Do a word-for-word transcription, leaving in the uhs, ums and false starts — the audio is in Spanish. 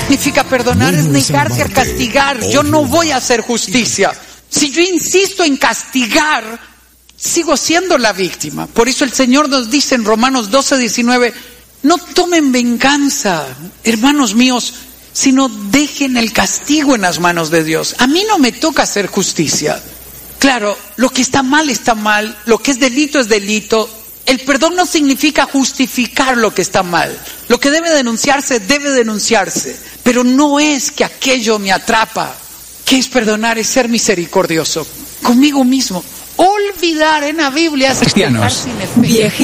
significa perdonar, es negarse a castigar. Yo no voy a hacer justicia. Si yo insisto en castigar, sigo siendo la víctima. Por eso el Señor nos dice en Romanos doce, diecinueve, no tomen venganza, hermanos míos, sino dejen el castigo en las manos de Dios. A mí no me toca hacer justicia. Claro, lo que está mal está mal, lo que es delito es delito. El perdón no significa justificar lo que está mal. Lo que debe denunciarse, debe denunciarse. Pero no es que aquello me atrapa. ¿Qué es perdonar? Es ser misericordioso conmigo mismo. Olvidar en la Biblia es cristianos. Sin efecto.